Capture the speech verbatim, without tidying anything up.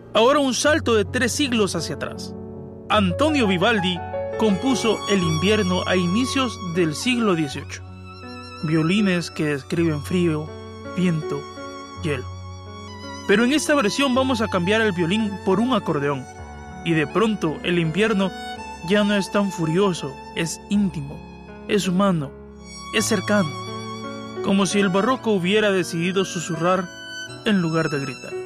Ahora un salto de tres siglos hacia atrás. Antonio Vivaldi compuso El invierno a inicios del siglo dieciocho. Violines que describen frío, viento, hielo. Pero en esta versión vamos a cambiar el violín por un acordeón. Y de pronto el invierno ya no es tan furioso, es íntimo, es humano, es cercano. Como si el barroco hubiera decidido susurrar en lugar de gritar.